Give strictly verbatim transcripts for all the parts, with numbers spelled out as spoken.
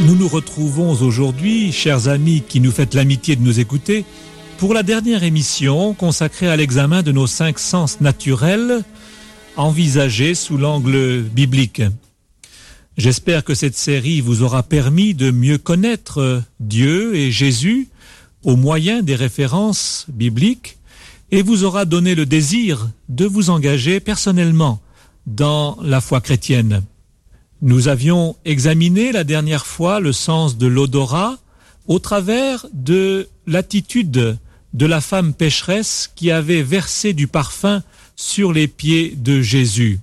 Nous nous retrouvons aujourd'hui, chers amis qui nous faites l'amitié de nous écouter, pour la dernière émission consacrée à l'examen de nos cinq sens naturels envisagés sous l'angle biblique. J'espère que cette série vous aura permis de mieux connaître Dieu et Jésus au moyen des références bibliques et vous aura donné le désir de vous engager personnellement dans la foi chrétienne. Nous avions examiné la dernière fois le sens de l'odorat au travers de l'attitude de la femme pécheresse qui avait versé du parfum sur les pieds de Jésus.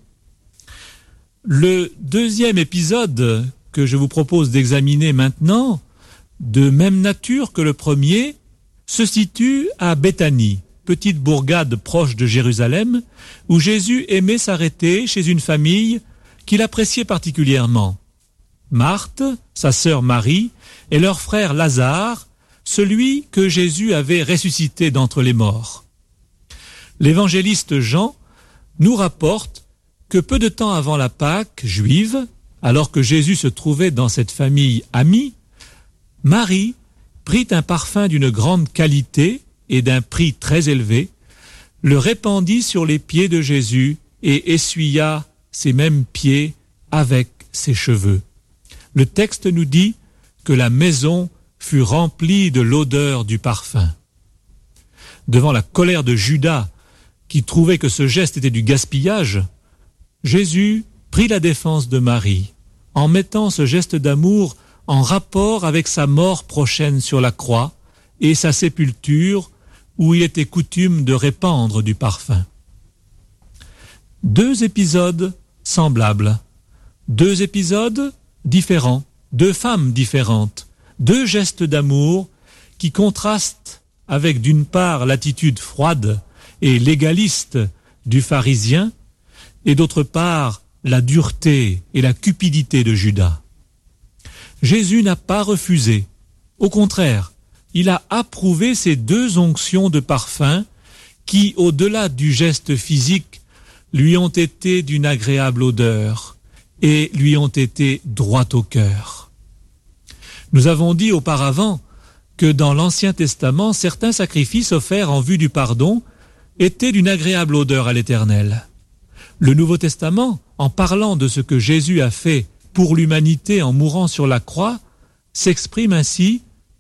Le deuxième épisode que je vous propose d'examiner maintenant, de même nature que le premier, se situe à Béthanie, petite bourgade proche de Jérusalem, où Jésus aimait s'arrêter chez une famille qu'il appréciait particulièrement. Marthe, sa sœur Marie, et leur frère Lazare, celui que Jésus avait ressuscité d'entre les morts. L'évangéliste Jean nous rapporte que peu de temps avant la Pâque juive, alors que Jésus se trouvait dans cette famille amie, Marie prit un parfum d'une grande qualité et d'un prix très élevé, le répandit sur les pieds de Jésus et essuya ses mêmes pieds avec ses cheveux. Le texte nous dit que la maison fut remplie de l'odeur du parfum. Devant la colère de Judas, qui trouvait que ce geste était du gaspillage, Jésus prit la défense de Marie, en mettant ce geste d'amour en rapport avec sa mort prochaine sur la croix et sa sépulture, où il était coutume de répandre du parfum. Deux épisodes semblables, deux épisodes différents, deux femmes différentes, deux gestes d'amour qui contrastent avec d'une part l'attitude froide et légaliste du pharisien et d'autre part la dureté et la cupidité de Judas. Jésus n'a pas refusé, au contraire, il a approuvé ces deux onctions de parfum qui, au-delà du geste physique, lui ont été d'une agréable odeur et lui ont été droit au cœur. Nous avons dit auparavant que dans l'Ancien Testament, certains sacrifices offerts en vue du pardon étaient d'une agréable odeur à l'Éternel. Le Nouveau Testament, en parlant de ce que Jésus a fait pour l'humanité en mourant sur la croix, s'exprime ainsi: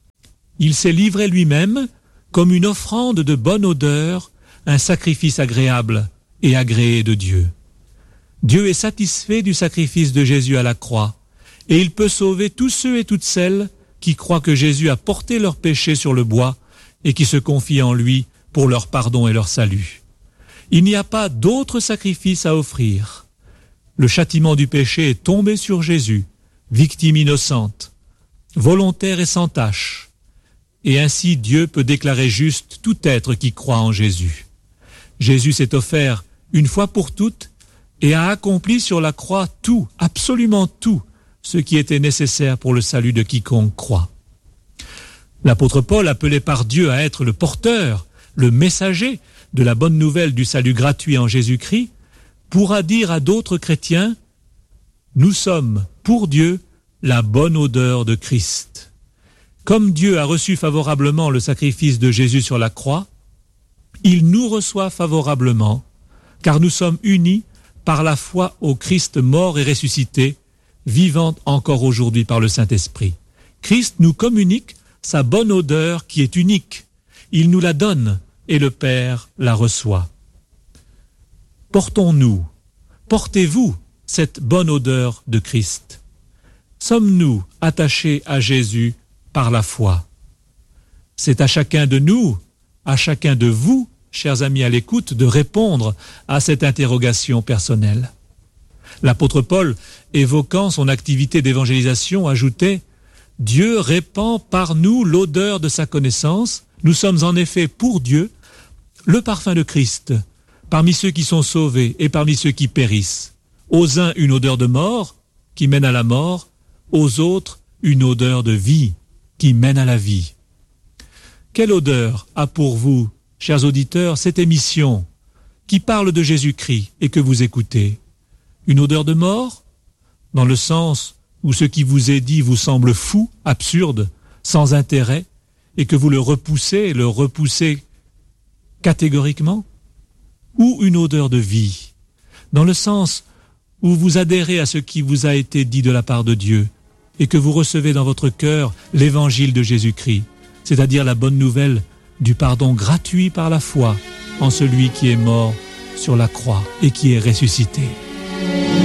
il s'est livré lui-même comme une offrande de bonne odeur, un sacrifice agréable et agréé de Dieu. Dieu est satisfait du sacrifice de Jésus à la croix, et il peut sauver tous ceux et toutes celles qui croient que Jésus a porté leurs péchés sur le bois et qui se confient en lui pour leur pardon et leur salut. Il n'y a pas d'autre sacrifice à offrir. Le châtiment du péché est tombé sur Jésus, victime innocente, volontaire et sans tache, et ainsi Dieu peut déclarer juste tout être qui croit en Jésus. Jésus s'est offert une fois pour toutes et a accompli sur la croix tout, absolument tout, ce qui était nécessaire pour le salut de quiconque croit. L'apôtre Paul, appelé par Dieu à être le porteur, le messager de la bonne nouvelle du salut gratuit en Jésus-Christ, pourra dire à d'autres chrétiens: nous sommes, pour Dieu, la bonne odeur de Christ. Comme Dieu a reçu favorablement le sacrifice de Jésus sur la croix, il nous reçoit favorablement, car nous sommes unis par la foi au Christ mort et ressuscité, vivant encore aujourd'hui par le Saint-Esprit. Christ nous communique sa bonne odeur qui est unique. Il nous la donne et le Père la reçoit. Portons-nous, portez-vous cette bonne odeur de Christ. Sommes-nous attachés à Jésus par la foi? C'est à chacun de nous, à chacun de vous, chers amis à l'écoute, de répondre à cette interrogation personnelle. L'apôtre Paul, évoquant son activité d'évangélisation, ajoutait: Dieu répand par nous l'odeur de sa connaissance. Nous sommes en effet pour Dieu le parfum de Christ, parmi ceux qui sont sauvés et parmi ceux qui périssent. Aux uns une odeur de mort qui mène à la mort, aux autres une odeur de vie qui mène à la vie. Quelle odeur a pour vous, chers auditeurs, cette émission qui parle de Jésus-Christ et que vous écoutez? Une odeur de mort, dans le sens où ce qui vous est dit vous semble fou, absurde, sans intérêt, et que vous le repoussez, le repoussez catégoriquement, ou une odeur de vie, dans le sens où vous adhérez à ce qui vous a été dit de la part de Dieu, et que vous recevez dans votre cœur l'évangile de Jésus-Christ, c'est-à-dire la bonne nouvelle du pardon gratuit par la foi en celui qui est mort sur la croix et qui est ressuscité.